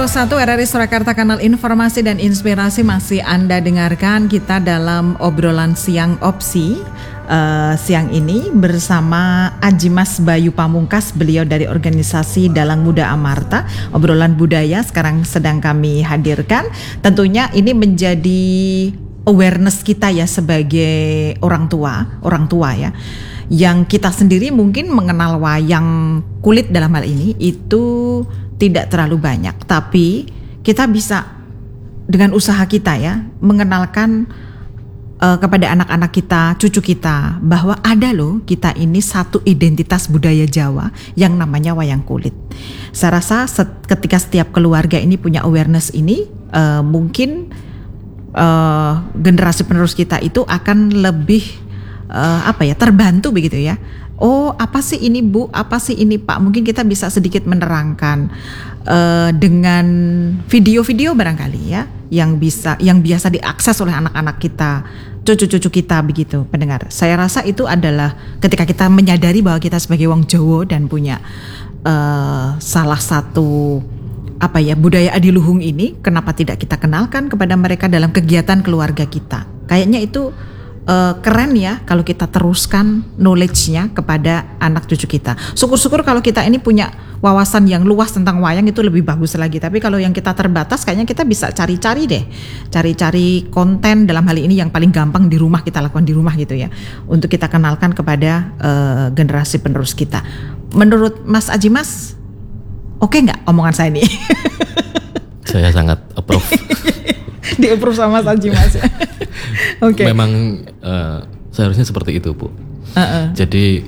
101 RRI Surakarta, kanal informasi dan inspirasi, masih Anda dengarkan kita dalam obrolan siang opsi. Siang ini bersama Ajimas Bayu Pamungkas, beliau dari organisasi Dalang Muda Amarta. Obrolan budaya sekarang sedang kami hadirkan. Tentunya ini menjadi awareness kita ya sebagai orang tua ya. Yang kita sendiri mungkin mengenal wayang kulit dalam hal ini itu tidak terlalu banyak, tapi kita bisa dengan usaha kita ya mengenalkan kepada anak-anak kita, cucu kita, bahwa ada loh kita ini satu identitas budaya Jawa yang namanya wayang kulit. Saya rasa ketika setiap keluarga ini punya awareness ini, mungkin generasi penerus kita itu akan lebih terbantu begitu ya. Oh, apa sih ini Bu? Apa sih ini Pak? Mungkin kita bisa sedikit menerangkan dengan video-video barangkali ya, yang biasa diakses oleh anak-anak kita, cucu-cucu kita begitu, pendengar. Saya rasa itu adalah ketika kita menyadari bahwa kita sebagai wong Jawa dan punya salah satu budaya adiluhung ini, kenapa tidak kita kenalkan kepada mereka dalam kegiatan keluarga kita? Kayaknya itu keren ya kalau kita teruskan knowledge-nya kepada anak cucu kita. Syukur-syukur kalau kita ini punya wawasan yang luas tentang wayang, itu lebih bagus lagi. Tapi kalau yang kita terbatas, kayaknya kita bisa cari-cari konten dalam hal ini yang paling gampang di rumah, kita lakukan di rumah gitu ya, untuk kita kenalkan kepada generasi penerus kita. Menurut Mas Ajimas, oke nggak omongan saya ini? Saya sangat approve. Di-approve sama Mas Ajimas ya. Okay. Memang seharusnya seperti itu, Bu. Jadi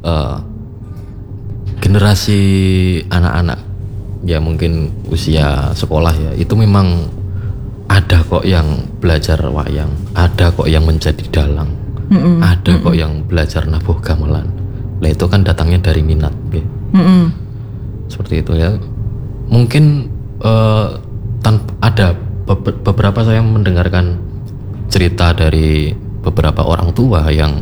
generasi anak-anak ya mungkin usia sekolah ya, itu memang ada kok yang belajar wayang, ada kok yang menjadi dalang, ada kok yang belajar nabuh gamelan. Nah itu kan datangnya dari minat ya. Seperti itu ya. Mungkin ada beberapa saya mendengarkan cerita dari beberapa orang tua yang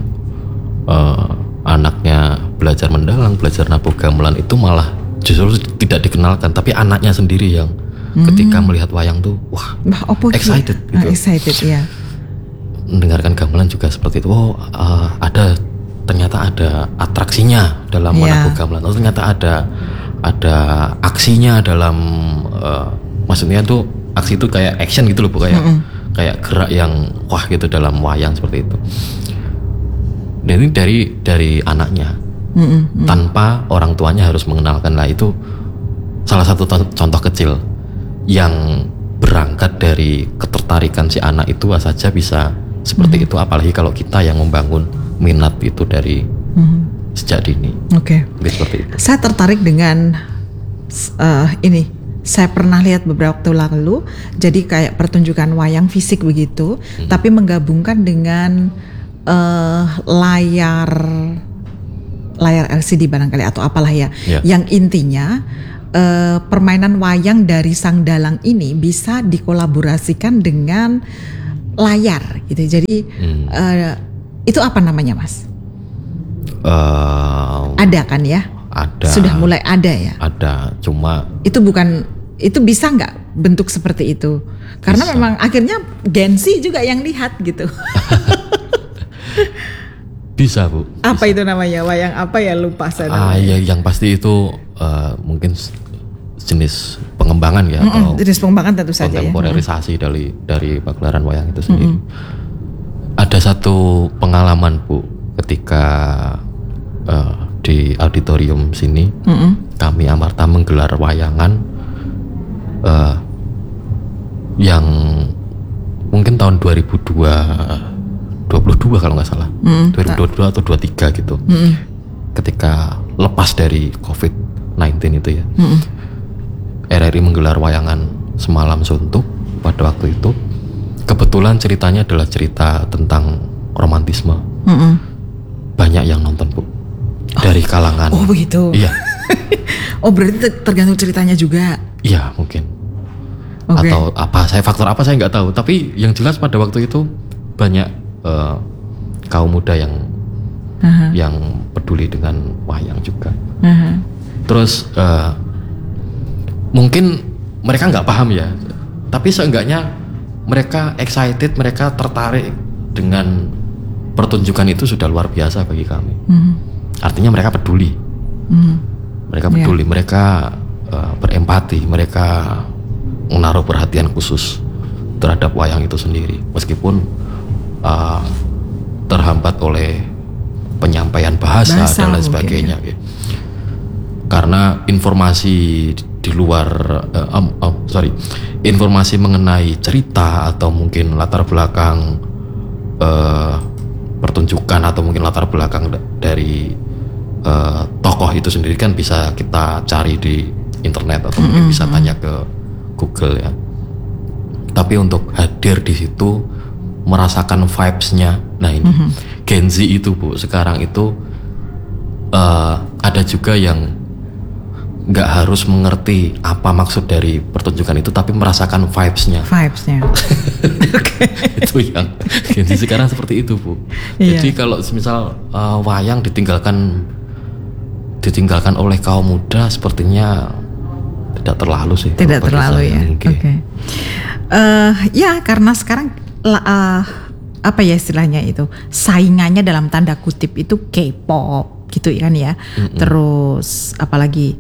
anaknya belajar mendalang, belajar nabuh gamelan, itu malah justru tidak dikenalkan, tapi anaknya sendiri yang ketika melihat wayang tuh excited gitu. Excited ya. Mendengarkan gamelan juga seperti itu. Ternyata ada atraksinya dalam menabuh gamelan. Ternyata ada aksinya dalam maksudnya tuh aksi itu kayak action gitu loh, Bu, kayak gerak yang gitu dalam wayang seperti itu. Dan ini dari anaknya, tanpa orang tuanya harus mengenalkan. Lah itu salah satu contoh kecil yang berangkat dari ketertarikan si anak itu saja bisa seperti itu. Apalagi kalau kita yang membangun minat itu dari sejak dini. Oke. Seperti itu. Saya tertarik dengan ini. Saya pernah lihat beberapa waktu lalu, jadi kayak pertunjukan wayang fisik begitu, tapi menggabungkan dengan layar LCD barangkali atau apalah ya, yang intinya permainan wayang dari sang dalang ini bisa dikolaborasikan dengan layar gitu. Jadi itu apa namanya, Mas? Ada kan ya? Ada. Sudah mulai ada ya? Ada, cuma itu bisa nggak bentuk seperti itu? Karena bisa. Memang akhirnya Gen Z juga yang lihat gitu. Bisa, Bu. Apa bisa. Itu namanya? Wayang apa ya, lupa saya. Ya, yang pasti itu mungkin jenis pengembangan ya, atau jenis pengembangan tentu saja ya. Kontemporerisasi dari pagelaran wayang itu sendiri. Ada satu pengalaman, Bu, ketika di auditorium sini kami Amarta menggelar wayangan yang mungkin tahun 2022 kalau nggak salah, 2022 atau 23 gitu, ketika lepas dari COVID-19 itu ya. RRI menggelar wayangan Semalam Suntuk pada waktu itu. Kebetulan ceritanya adalah cerita tentang romantisme. Banyak yang nonton, Bu, dari kalangan. Oh begitu. Iya. Oh berarti tergantung ceritanya juga. Iya mungkin. Okay. Atau faktor apa saya nggak tahu. Tapi yang jelas pada waktu itu banyak kaum muda yang peduli dengan wayang juga. Terus mungkin mereka nggak paham ya, tapi seenggaknya mereka excited, mereka tertarik dengan pertunjukan itu sudah luar biasa bagi kami. Artinya mereka peduli, mereka peduli, mereka berempati, mereka menaruh perhatian khusus terhadap wayang itu sendiri, meskipun terhambat oleh penyampaian bahasa dan lain sebagainya. Ya. Karena informasi di luar, informasi mengenai cerita atau mungkin latar belakang pertunjukan atau mungkin latar belakang dari tokoh itu sendiri kan bisa kita cari di internet atau mungkin bisa tanya ke Google ya. Tapi untuk hadir di situ, merasakan vibes-nya, nah ini Gen Z itu Bu, sekarang itu ada juga yang nggak harus mengerti apa maksud dari pertunjukan itu, tapi merasakan vibes-nya. Itu yang Gen Z sekarang seperti itu Bu. Jadi kalau misal wayang ditinggalkan oleh kaum muda, sepertinya tidak terlalu sih. Tidak terlalu ya. Ya karena sekarang apa ya istilahnya itu, saingannya dalam tanda kutip itu K-pop gitu kan ya. Terus apalagi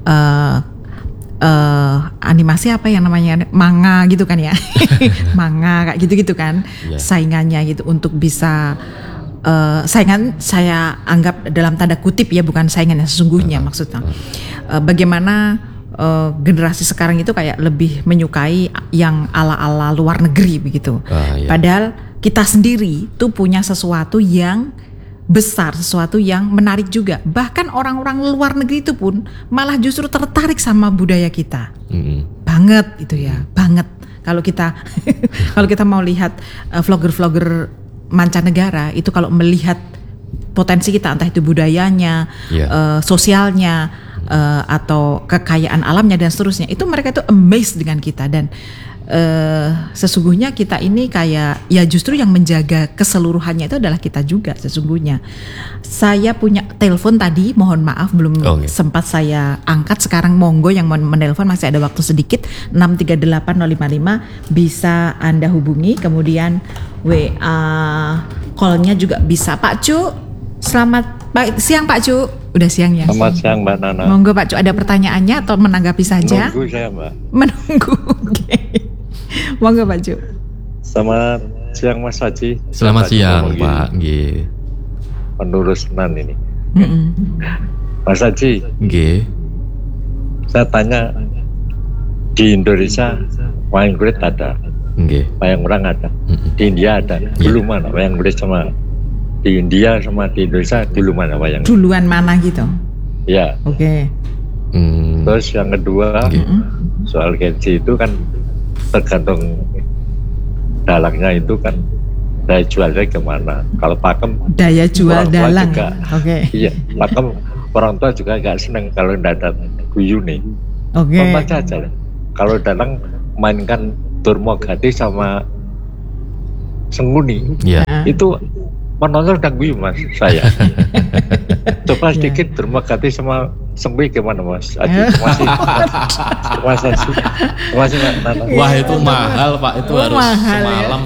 animasi apa yang namanya manga gitu kan ya. Manga kayak gitu-gitu kan. Saingannya gitu untuk bisa saingan, saya anggap dalam tanda kutip ya, bukan saingan yang sesungguhnya maksudnya. Bagaimana generasi sekarang itu kayak lebih menyukai yang ala-ala luar negeri begitu. Padahal kita sendiri tuh punya sesuatu yang besar, sesuatu yang menarik juga. Bahkan orang-orang luar negeri itu pun malah justru tertarik sama budaya kita. Banget itu ya, banget. Kalau kita kalau kita mau lihat vlogger-vlogger mancanegara itu, kalau melihat potensi kita, entah itu budayanya, sosialnya, atau kekayaan alamnya dan seterusnya, itu mereka itu amazed dengan kita. Dan sesungguhnya kita ini kayak ya justru yang menjaga keseluruhannya itu adalah kita juga sesungguhnya. Saya punya telepon tadi, mohon maaf belum sempat saya angkat. Sekarang monggo yang mau menelpon, masih ada waktu sedikit. 6380555 bisa Anda hubungi. Kemudian WA call-nya juga bisa. Pak Cu, selamat siang Pak Cu. Udah siang ya? Selamat siang Mbak Nana. Monggo Pak Cu, ada pertanyaannya atau menanggapi saja? Menunggu saya Mbak. Menunggu, oke. Monggo Pak Cu. Selamat siang Mas Haji. Selamat siang Pak. Nggih. Penerus Nan ini. Mas Haji. Nggih. Saya tanya, di Indonesia wayang kulit ada, wayang orang ada, di India ada. Dulu mana wayang kulit sama di India sama di Indonesia, dulu mana wayang? Duluan mana gitu? Ya. Oke. Terus yang kedua, soal Gen Z itu kan tergantung dalangnya itu kan, daya jualnya kemana. Kalau pakem, daya jual dalang juga, iya, pakem orang tua juga nggak seneng kalau nggak ada guyu nih. Baca aja. Kalau dalang mainkan Durmagati sama Senguni, itu penonton udah guyu Mas saya. Coba sedikit Durmagati sama Sengui gimana Mas? Masih Wah itu mahal Pak, itu harus mahal, semalam.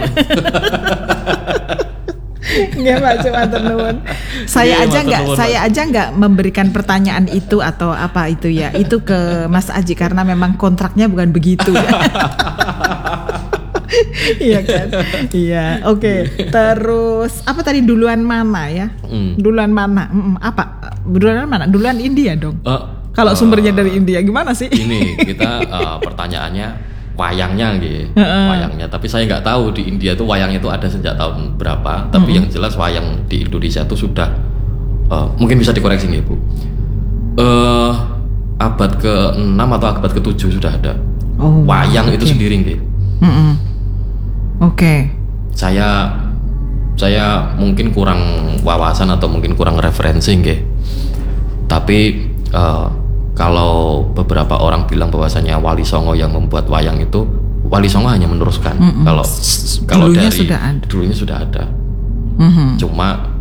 Nggak Pak, cuma ternuwun. Saya aja nggak memberikan pertanyaan itu atau apa itu ya, itu ke Mas Aji karena memang kontraknya bukan begitu ya. Iya kan? Iya, oke. Terus apa tadi, duluan mana ya? Duluan mana? Apa? Duluan mana? Duluan India dong. Kalau sumbernya dari India gimana sih? Ini kita pertanyaannya wayangnya gitu. Wayangnya, tapi saya nggak tahu di India tuh wayang itu ada sejak tahun berapa. Tapi yang jelas wayang di Indonesia tuh sudah mungkin bisa dikoreksi nih Bu. Abad ke-6 atau abad ke-7 sudah ada. Wayang itu sendiri gitu. Saya mungkin kurang wawasan atau mungkin kurang referensi nggih. Tapi kalau beberapa orang bilang bahwasanya Wali Songo yang membuat wayang itu, Wali Songo hanya meneruskan. Kalau dari dulunya sudah ada. Cuma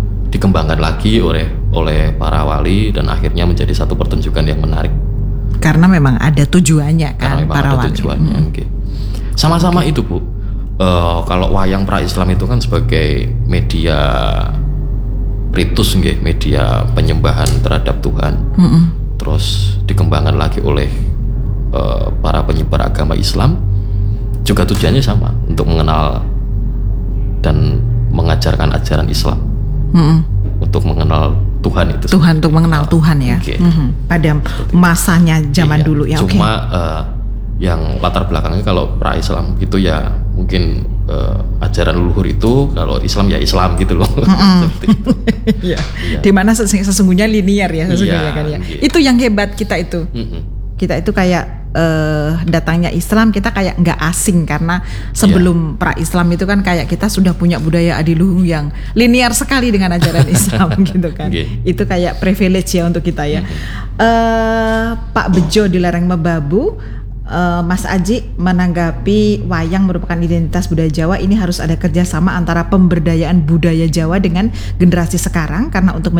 dikembangkan lagi oleh para wali dan akhirnya menjadi satu pertunjukan yang menarik. Karena memang ada tujuannya kan para wali. Okay. Sama-sama itu Bu. Kalau wayang pra-Islam itu kan sebagai media ritus nggih, media penyembahan terhadap Tuhan. Terus dikembangkan lagi oleh para penyebar agama Islam, juga tujuannya sama, untuk mengenal dan mengajarkan ajaran Islam. Untuk mengenal Tuhan itu. Untuk mengenal Tuhan ya. Okay. Pada masanya zaman dulu ya. Cuma yang latar belakangnya kalau pra-Islam itu ya mungkin ajaran leluhur itu, kalau Islam ya Islam gitu loh. Seperti itu. Ya. Dimana sesungguhnya linear ya sesungguhnya kan ya. Itu yang hebat kita itu. Kita itu kayak datangnya Islam, kita kayak nggak asing karena sebelum pra-Islam itu kan kayak kita sudah punya budaya adiluhung yang linear sekali dengan ajaran Islam gitu kan. Itu kayak privilege ya untuk kita ya. Pak Bejo di Lereng Mebabu, Mas Aji menanggapi wayang merupakan identitas budaya Jawa, ini harus ada kerjasama antara pemberdayaan budaya Jawa dengan generasi sekarang karena untuk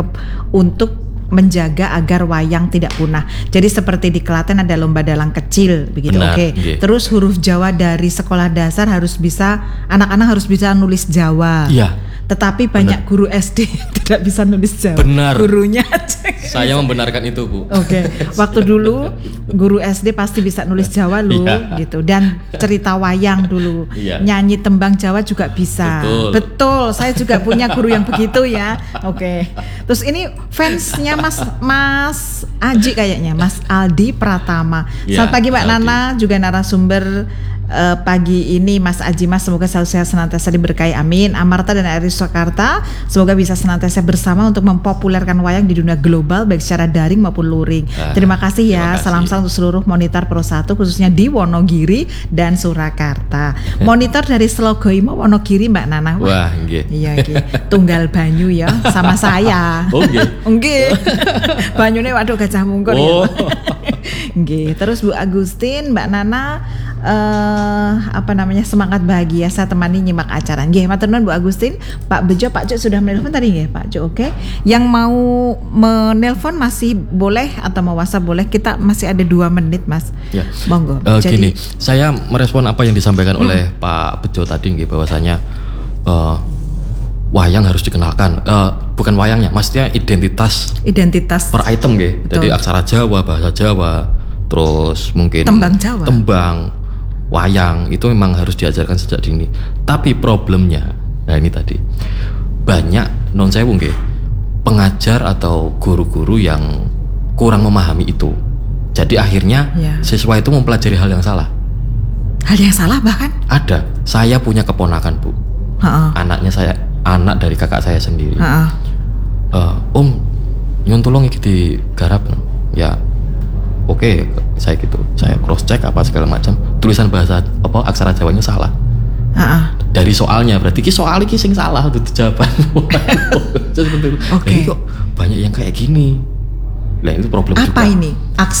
menjaga agar wayang tidak punah. Jadi seperti di Klaten ada lomba dalang kecil begitu. Terus huruf Jawa dari sekolah dasar harus bisa, anak-anak harus bisa nulis Jawa. Tetapi banyak guru SD tidak bisa nulis Jawa. Gurunya saya membenarkan itu Bu. Waktu dulu guru SD pasti bisa nulis Jawa loh gitu. Dan cerita wayang dulu, nyanyi tembang Jawa juga bisa. Betul. Saya juga punya guru yang begitu ya. Terus ini fansnya Mas Aji kayaknya, Mas Aldi Pratama. Selamat pagi Mbak Nana, juga narasumber pagi ini Mas Aji, Mas semoga selalu sehat senantiasa diberkahi, amin. Amarta dan Aris Soekarta semoga bisa senantiasa bersama untuk mempopulerkan wayang di dunia global baik secara daring maupun luring. Terima kasih ya. Salam untuk seluruh monitor Pro 1 khususnya di Wonogiri dan Surakarta. Monitor dari Slogoimo Wonogiri Mbak Nana. Wah, iya Tunggal banyu ya sama saya. Banyune waduh Gajah Mungkur ya. Terus Bu Agustin, Mbak Nana semangat bahagia saya temani nyimak acara. Matur nuwun Bu Agustin. Pak Bejo, Pak Jo sudah menelpon tadi nggih, Pak Jo. Yang mau menelpon masih boleh atau mau WhatsApp boleh. Kita masih ada 2 menit, Mas. Monggo. Jadi saya merespon apa yang disampaikan oleh Pak Bejo tadi nggih, bahwasanya wayang harus dikenalkan. Bukan wayangnya, maksudnya identitas per item nggih. Jadi aksara Jawa, bahasa Jawa, terus mungkin tembang Jawa. Wayang itu memang harus diajarkan sejak dini. Tapi problemnya, nah ini tadi banyak non sewu nggih, pengajar atau guru-guru yang kurang memahami itu. Jadi akhirnya siswa itu mempelajari hal yang salah. Hal yang salah bahkan? Ada. Saya punya keponakan Bu. Anak dari kakak saya sendiri. Om, nyun tolong iki digarap. Ya. Saya gitu. Saya cross check apa segala macam. Tulisan bahasa aksara Jawanya salah. Dari soalnya berarti soal iki sing salah itu jawaban. Kok banyak yang kayak gini. Lah itu problem apa juga. Apa ini?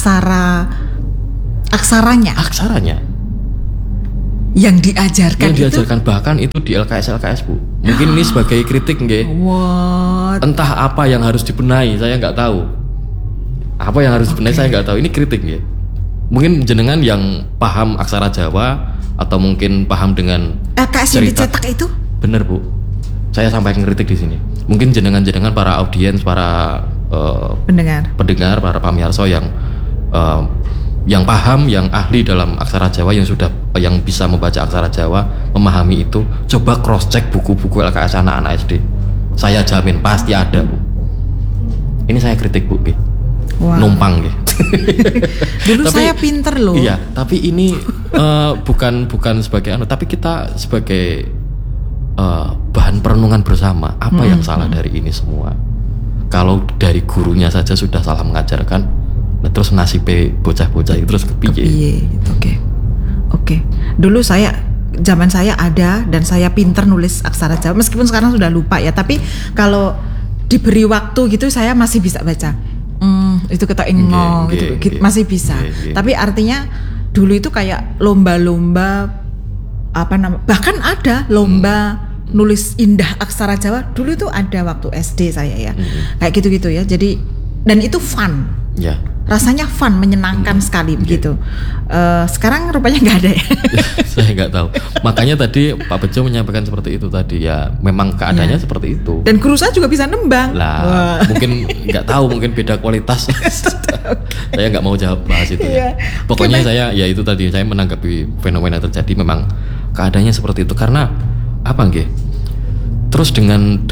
Aksaranya. Yang diajarkan bahkan itu di LKS Bu. Mungkin ini sebagai kritik nggih. Entah apa yang harus dibenahi, saya nggak tahu. Saya nggak tahu. Ini kritik nggih. Mungkin jenengan yang paham aksara Jawa atau mungkin paham dengan LKS yang dicetak itu? Bener Bu. Saya sampaikan kritik di sini. Mungkin jenengan para audiens, para pendengar, para pamirsa yang paham, yang ahli dalam aksara Jawa, yang bisa membaca aksara Jawa, memahami itu, coba cross check buku-buku LKS anak-anak SD. Saya jamin pasti ada Bu. Ini saya kritik Bu. Numpang gitu. Dulu saya pinter loh. Iya, tapi ini bukan sebagai tapi kita sebagai bahan perenungan bersama. Apa yang salah dari ini semua? Kalau dari gurunya saja sudah salah mengajarkan, terus nasib bocah-bocah itu terus kepiye? Oke. Dulu zaman saya ada dan saya pinter nulis aksara Jawa, meskipun sekarang sudah lupa ya. Tapi kalau diberi waktu gitu saya masih bisa baca. Itu ketok ingong gitu. Masih bisa. Tapi artinya dulu itu kayak lomba-lomba bahkan ada lomba nulis indah aksara Jawa. Dulu itu ada waktu SD saya ya. Kayak gitu-gitu ya. Jadi dan itu fun. rasanya fun, menyenangkan sekali begitu. Sekarang rupanya nggak ada ya. Saya nggak tahu. Makanya tadi Pak Bejo menyampaikan seperti itu tadi ya. Memang keadaannya seperti itu. Dan kru saya juga bisa nembang. Lah, mungkin nggak tahu, mungkin beda kualitas. Saya nggak mau jawab bahas itu ya. Pokoknya saya ya itu tadi, saya menanggapi fenomena terjadi memang keadaannya seperti itu karena apa nggih? Terus dengan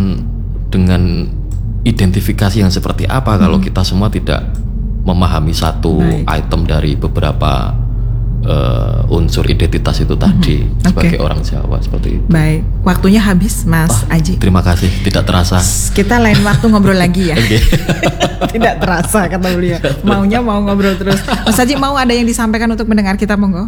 identifikasi yang seperti apa kalau kita semua tidak memahami satu item dari beberapa unsur identitas itu tadi sebagai orang Jawa seperti itu. Baik, waktunya habis Mas Aji. Terima kasih, tidak terasa. Kita lain waktu ngobrol lagi ya. Tidak terasa kata beliau. Maunya mau ngobrol terus. Mas Aji mau ada yang disampaikan untuk mendengar kita, monggo?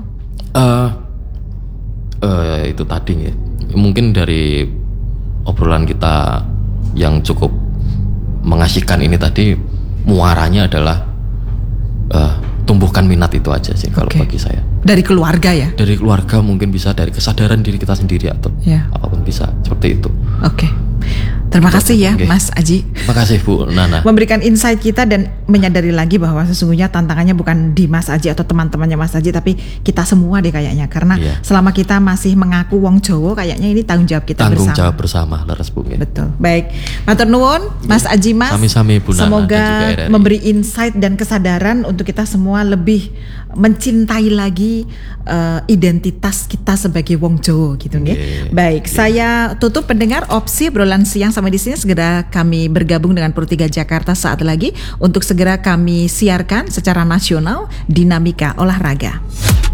Itu tadi ya. Mungkin dari obrolan kita yang cukup mengasihkan ini tadi, muaranya adalah tumbuhkan minat itu aja sih kalau bagi saya. Dari keluarga ya? Dari keluarga, mungkin bisa dari kesadaran diri kita sendiri atau apapun bisa seperti itu. Terima kasih ya Mas Aji. Terima kasih Bu Nana. Memberikan insight kita dan menyadari lagi bahwa sesungguhnya tantangannya bukan di Mas Aji atau teman-temannya Mas Aji, tapi kita semua deh kayaknya. Karena selama kita masih mengaku wong Jawa, kayaknya ini tanggung jawab kita bersama. Tanggung jawab bersama, leres Bu. Betul. Baik, matur nuwun Mas Aji Mas. Sami-sami Bu Nana. Semoga memberi insight dan kesadaran untuk kita semua lebih mencintai lagi identitas kita sebagai wong Jawa gitu nih. Baik, saya tutup pendengar opsi obrolan siang sampai di sini. Segera kami bergabung dengan Pro 3 Jakarta saat lagi untuk segera kami siarkan secara nasional dinamika olahraga.